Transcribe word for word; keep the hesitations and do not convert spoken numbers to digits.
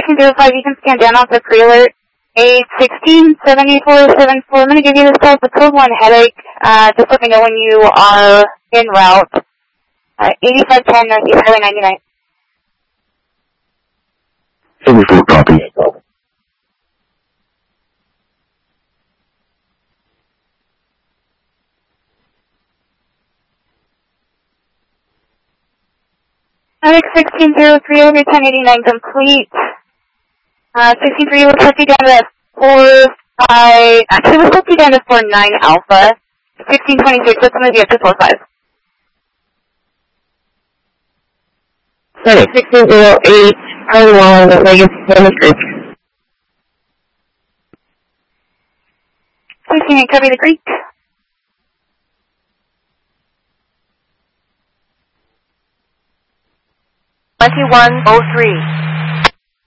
sixteen zero five, you can scan down off the pre-alert. eight sixteen seventy-four seventy-four, I'm going to give you the cell for code one headache. Uh, just let me know when you are en route. Uh, eighty-five ten Northeast Highway ninety-nine. seventy-four, copy. Headache sixteen zero three over ten eighty-nine complete. Uh, sixteen three, we'll put you down to that four five, actually we'll put you down to four nine alpha. sixteen twenty-six, let's move you up to four five. Sorry, sixteen zero eight, Charlie one, Vegas, Vegas. sixteen eight, copy the Greek. twenty-one oh three.